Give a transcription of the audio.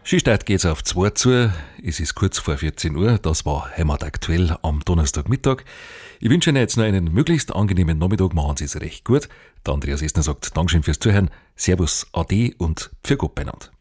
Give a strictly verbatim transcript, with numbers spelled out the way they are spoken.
Schistert geht's auf zwei zu. Es ist kurz vor vierzehn Uhr. Das war Heimat aktuell am Donnerstagmittag. Ich wünsche Ihnen jetzt noch einen möglichst angenehmen Nachmittag. Machen Sie es recht gut. Der Andreas Esner sagt Dankeschön fürs Zuhören. Servus, Ade und für Gott beieinander.